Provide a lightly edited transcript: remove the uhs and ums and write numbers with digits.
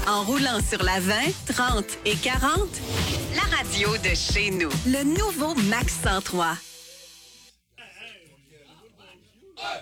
En roulant sur la 20, 30 et 40, la radio de chez nous. Le nouveau Max 103.